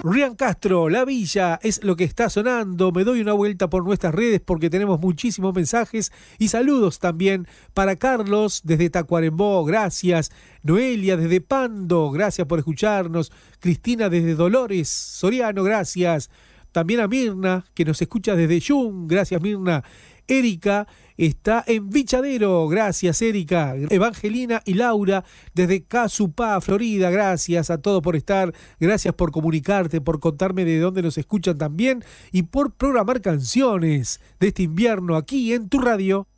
Rian Castro, La Villa es lo que está sonando. Me doy una vuelta por nuestras redes porque tenemos muchísimos mensajes y saludos también para Carlos desde Tacuarembó, gracias. Noelia desde Pando, gracias por escucharnos. Cristina desde Dolores, Soriano, gracias. También a Mirna, que nos escucha desde Yung, gracias Mirna. Erika está en Vichadero, gracias Erika. Evangelina y Laura desde Casupá, Florida, gracias a todos por estar, gracias por comunicarte, por contarme de dónde nos escuchan también y por programar canciones de este invierno aquí en tu radio.